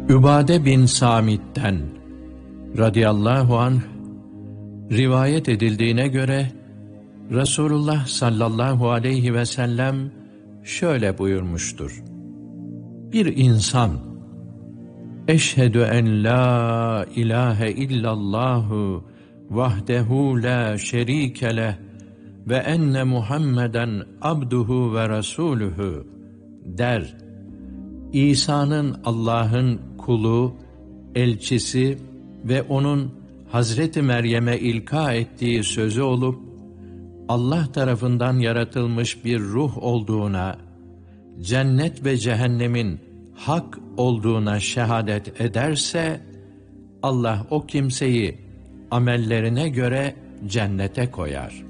Übade bin Samit'ten radıyallahu anh rivayet edildiğine göre Resulullah sallallahu aleyhi ve sellem şöyle buyurmuştur: Bir insan eşhedü en la ilahe illallahu vahdehu la şerike leh ve enne Muhammeden abduhu ve rasuluhu der, İsa'nın Allah'ın kulu, elçisi ve onun Hazreti Meryem'e ilka ettiği sözü olup, Allah tarafından yaratılmış bir ruh olduğuna, cennet ve cehennemin hak olduğuna şehadet ederse, Allah o kimseyi amellerine göre cennete koyar.